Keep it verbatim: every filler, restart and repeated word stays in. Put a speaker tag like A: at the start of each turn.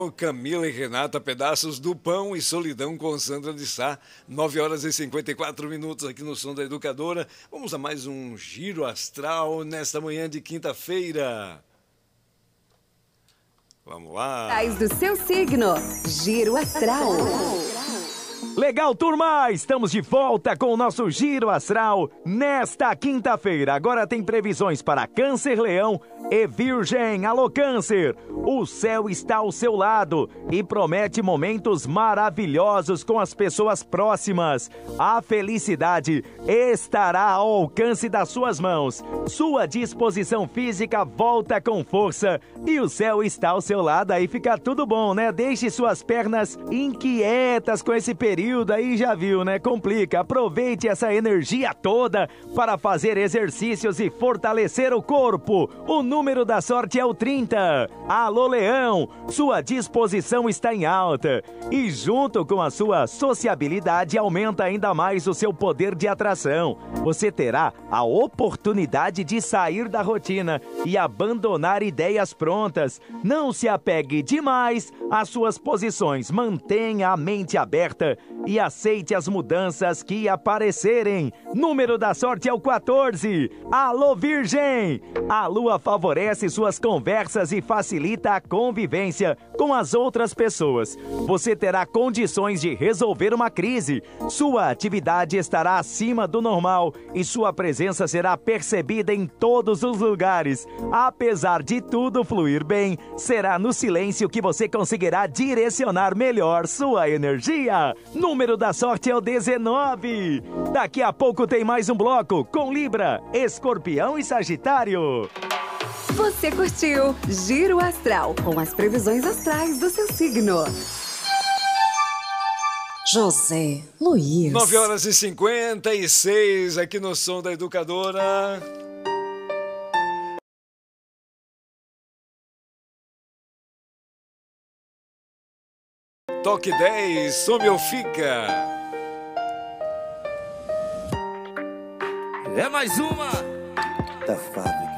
A: Camila e Renata, pedaços do pão e solidão com Sandra de Sá, nove horas e cinquenta e quatro minutos aqui no Som da Educadora. Vamos a mais um Giro Astral nesta manhã de quinta-feira. Vamos lá.
B: Tais do seu signo, Giro Astral.
C: Legal, turma! Estamos de volta com o nosso Giro Astral nesta quinta-feira. Agora tem previsões para Câncer, Leão e Virgem. Alô, Câncer! O céu está ao seu lado e promete momentos maravilhosos com as pessoas próximas. A felicidade estará ao alcance das suas mãos. Sua disposição física volta com força e o céu está ao seu lado. Aí fica tudo bom, né? Deixe suas pernas inquietas com esse período. Aí já viu, né? Complica. Aproveite essa energia toda para fazer exercícios e fortalecer o corpo. O número da sorte é o trinta. Alô, Leão! Sua disposição está em alta. E junto com a sua sociabilidade, aumenta ainda mais o seu poder de atração. Você terá a oportunidade de sair da rotina e abandonar ideias prontas. Não se apegue demais às suas posições. Mantenha a mente aberta e aceite as mudanças que aparecerem. Número da sorte é o quatorze. Alô, Virgem! A lua favorece suas conversas e facilita a convivência com as outras pessoas. Você terá condições de resolver uma crise. Sua atividade estará acima do normal e sua presença será percebida em todos os lugares. Apesar de tudo fluir bem, será no silêncio que você conseguirá direcionar melhor sua energia. Número da sorte é o dezenove. Daqui a pouco tem mais um bloco com Libra, Escorpião e Sagitário.
B: Você curtiu Giro Astral com as previsões astrais do seu signo. José Luiz.
A: nove horas e cinquenta e seis aqui no Som da Educadora. Toque dez, some ou fica?
D: É mais uma
E: da fábrica.